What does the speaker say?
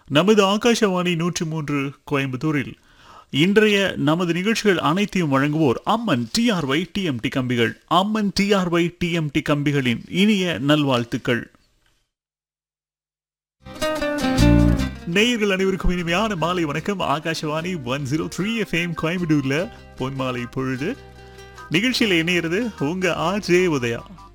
நமது ஆகாஷவாணி 103 கோயம்புத்தூரில் இன்றைய நமது நிகழ்ச்சிகள் அனைத்தையும் வழங்குவோர் அம்மன் டிஆர்ஒய் டிஎம்டி கம்பிகள். அம்மன் டிஆர்ஒய் டிஎம்டி கம்பிகளின் இனிய நல்வாழ்த்துக்கள். நேயர்கள் அனைவருக்கும் இனிமையான மாலை வணக்கம். ஆகாஷவாணி 103 FM கோயம்புத்தூர்ல பொன்மாலை பொழுது நிகழ்ச்சியில் இணையிறது உங்க ஆர்ஜே உதயா.